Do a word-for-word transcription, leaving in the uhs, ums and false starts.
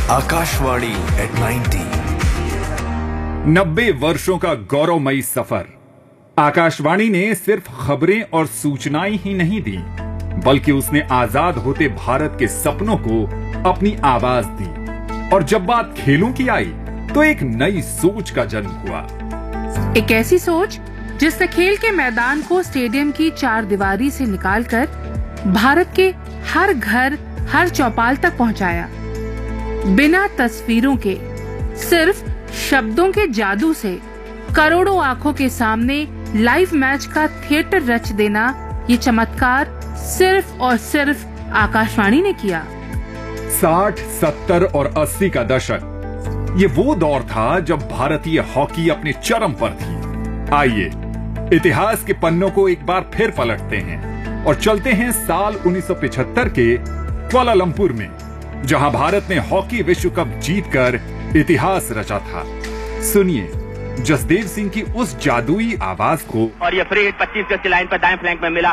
Akashvani eight ninety. नब्बे वर्षों का गौरवमयी सफर। आकाशवाणी ने सिर्फ खबरें और सूचनाएं ही नहीं दी, बल्कि उसने आजाद होते भारत के सपनों को अपनी आवाज दी। और जब बात खेलों की आई तो एक नई सोच का जन्म हुआ। एक ऐसी सोच जिसने खेल के मैदान को स्टेडियम की चार दीवारी से निकालकर भारत के हर घर, हर चौपाल तक पहुंचाया। बिना तस्वीरों के, सिर्फ शब्दों के जादू से करोड़ों आंखों के सामने लाइव मैच का थिएटर रच देना, ये चमत्कार सिर्फ और सिर्फ आकाशवाणी ने किया। साठ, सत्तर और अस्सी का दशक, ये वो दौर था जब भारतीय हॉकी अपने चरम पर थी। आइए इतिहास के पन्नों को एक बार फिर पलटते हैं और चलते हैं साल उन्नीस सौ पचहत्तर के कुआलालंपुर में, जहां भारत ने हॉकी विश्व कप जीतकर इतिहास रचा था। सुनिए जसदेव सिंह की उस जादुई आवाज को। और ये फ्री हिट पच्चीस गज की लाइन पर दाएं फ्लैंक में मिला।